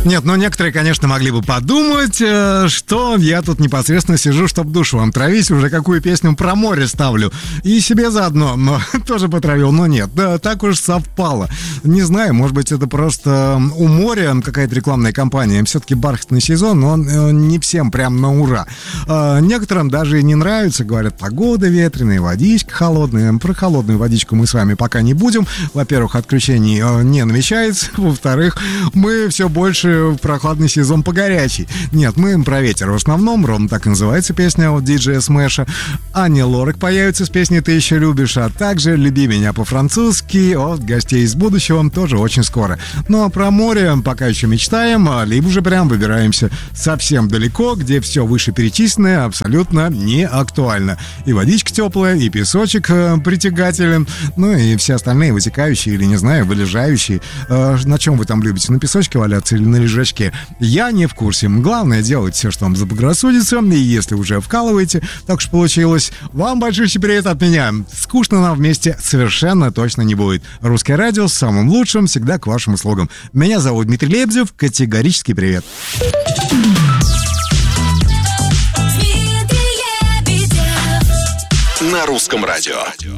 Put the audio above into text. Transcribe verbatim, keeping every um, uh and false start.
Нет, ну некоторые, конечно, могли бы подумать, что я тут непосредственно сижу, чтобы душу вам травить, уже какую песню про море ставлю. И себе заодно но, тоже потравил, но нет, да, так уж совпало. Не знаю, может быть, это просто у моря какая-то рекламная кампания. Все-таки бархатный сезон, но он не всем прям на ура. Некоторым даже и не нравится, говорят, погода ветреная, водичка холодная. Про холодную водичку мы с вами пока не будем. Во-первых, отключений не намечается. Во-вторых, мы все больше в прохладный сезон по горячий. Нет, мы про ветер в основном. Ровно так и называется песня от диджея Смэша. Ани Лорак появится с песней «Ты еще любишь», а также «Люби меня по-французски» от гостей из будущего тоже очень скоро. Ну а про море пока еще мечтаем, либо же прям выбираемся совсем далеко, где все вышеперечисленное абсолютно не актуально. И водичка теплая, и песочек притягателен, ну и все остальные вытекающие или, не знаю, вылежающие. На чем вы там любите? На песочке валяться или на лежачке? Я не в курсе. Главное делать все, что вам заблагорассудится. И если уже вкалываете, так уж получилось, вам большой привет от меня. Скучно нам вместе совершенно точно не будет. Русское радио с самым лучшим всегда к вашим услугам. Меня зовут Дмитрий Лебедев. Категорический привет. На русском радио.